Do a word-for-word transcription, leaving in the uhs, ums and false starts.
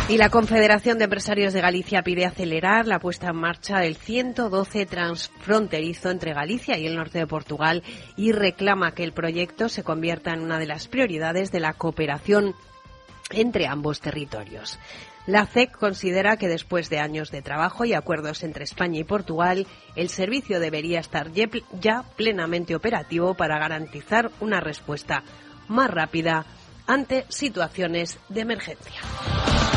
Y la Confederación de Empresarios de Galicia pide acelerar la puesta en marcha del ciento doce transfronterizo entre Galicia y el norte de Portugal y reclama que el proyecto se convierta en una de las prioridades de la cooperación entre ambos territorios. La C E C considera que después de años de trabajo y acuerdos entre España y Portugal, el servicio debería estar ya plenamente operativo para garantizar una respuesta más rápida ante situaciones de emergencia.